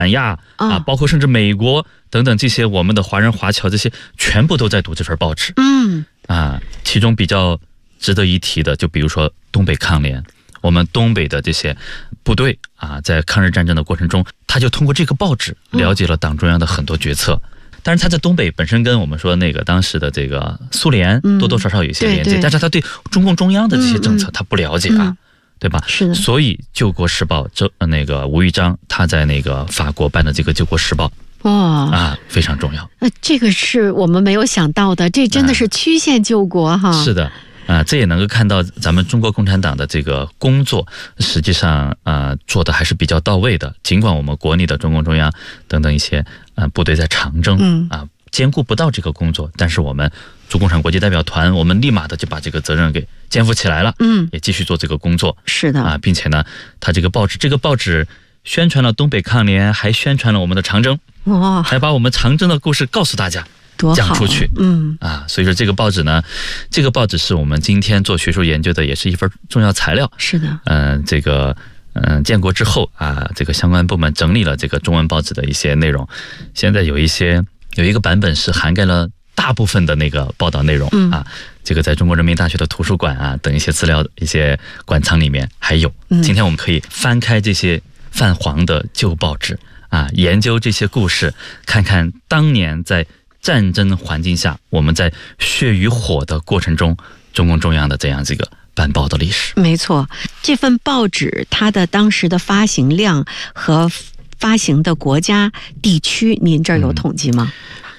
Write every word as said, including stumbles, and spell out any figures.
亚啊，包括甚至美国等等这些我们的华人华侨，这些全部都在读这份报纸。 嗯啊，其中比较值得一提的，就比如说东北抗联，我们东北的这些部队啊，在抗日战争的过程中，他就通过这个报纸了解了党中央的很多决策。但是他在东北本身跟我们说那个当时的这个苏联多多少少有一些连接，但是他对中共中央的这些政策他不了解啊，对吧？ 是的。 所以救国时报这那个吴玉章他在那个法国办的这个救国时报。 哇、哦、 啊，非常重要。 那这个是我们没有想到的，这真的是曲线救国哈。 啊、是的。啊，这也能够看到咱们中国共产党的这个工作，实际上呃做的还是比较到位的。尽管我们国内的中共中央等等一些呃部队在长征、嗯、啊兼顾不到这个工作，但是我们驻共产国际代表团，我们立马的就把这个责任给肩负起来了，嗯，也继续做这个工作。 是的啊， 并且呢，他这个报纸，这个报纸宣传了东北抗联，还宣传了我们的长征，哇，还把我们长征的故事告诉大家。讲出去，嗯啊，所以说这个报纸呢，这个报纸是我们今天做学术研究的，也是一份重要材料。 是的， 嗯、呃，这个嗯、呃，建国之后啊，这个相关部门整理了这个中文报纸的一些内容，现在有一些有一个版本是涵盖了大部分的那个报道内容、嗯、啊，这个在中国人民大学的图书馆啊等一些资料一些馆藏里面还有。嗯、今天我们可以翻开这些泛黄的旧报纸啊，研究这些故事，看看当年在战争环境下，我们在血与火的过程中，中共中央的这样这个办报的历史。 没错，这份报纸它的当时的发行量和发行的国家地区，您这儿有统计吗？ 嗯